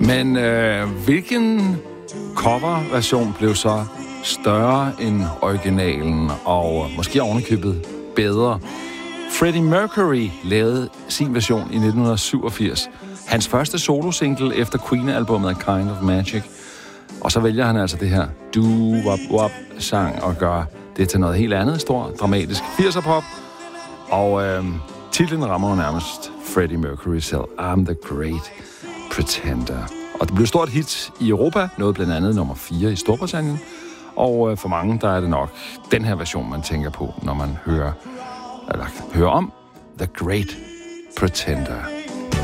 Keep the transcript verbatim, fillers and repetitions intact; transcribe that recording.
Men øh, hvilken coverversion blev så større end originalen, og måske ovenikøbet bedre? Freddie Mercury lavede sin version i nitten syvogfirs. Hans første solosingle efter Queen-albummet Kind of Magic. Og så vælger han altså det her doo-wop-wop-sang og gør det til noget helt andet, stor, dramatisk firser-pop. Og øh, titlen rammer nærmest Freddie Mercury selv. I'm the Great Pretender. Og det blev et stort hit i Europa, nåede blandt andet nummer fire i Storbritannien. Og øh, for mange, der er det nok den her version, man tænker på, når man hører, eller hører om The Great Pretender.